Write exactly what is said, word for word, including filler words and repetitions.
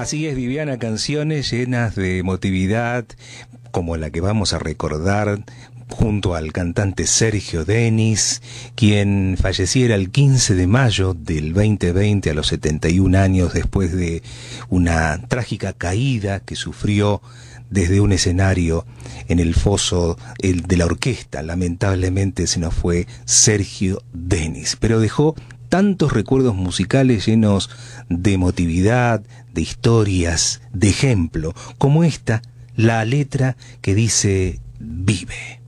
Así es, Viviana, canciones llenas de emotividad, como la que vamos a recordar junto al cantante Sergio Denis, quien falleciera el quince de mayo del veinte veinte a los setenta y un años después de una trágica caída que sufrió desde un escenario en el foso el de la orquesta. Lamentablemente se nos fue Sergio Denis, pero dejó tantos recuerdos musicales llenos de emotividad, de historias, de ejemplo, como esta, la letra que dice: vive.